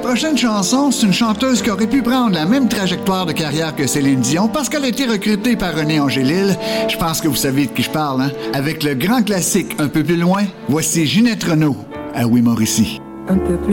prochaine chanson, c'est une chanteuse qui aurait pu prendre la même trajectoire de carrière que Céline Dion parce qu'elle a été recrutée par René Angélil. Je pense que vous savez de qui je parle, hein? Avec le grand classique Un peu plus loin, voici Ginette Renault à Oui Mauricie. Un peu plus